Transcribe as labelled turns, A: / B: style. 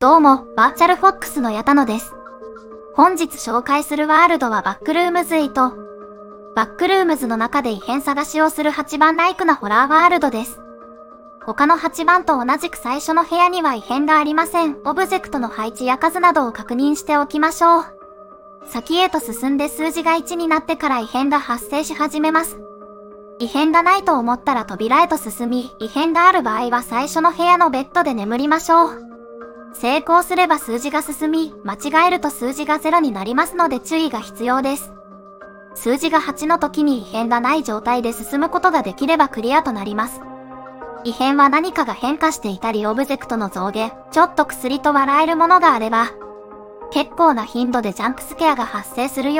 A: どうも、バーチャルフォックスの矢田野です。本日紹介するワールドはバックルームズ8。バックルームズの中で異変探しをする8番ライクなホラーワールドです。他の8番と同じく最初の部屋には異変がありません。オブジェクトの配置や数などを確認しておきましょう。先へと進んで数字が1になってから異変が発生し始めます。異変がないと思ったら扉へと進み、異変がある場合は最初の部屋のベッドで眠りましょう。成功すれば数字が進み、間違えると数字が0になりますので注意が必要です。数字が8の時に異変がない状態で進むことができればクリアとなります。異変は何かが変化していたりオブジェクトの増減、ちょっと薬と笑えるものがあれば、結構な頻度でジャンプスケアが発生するよ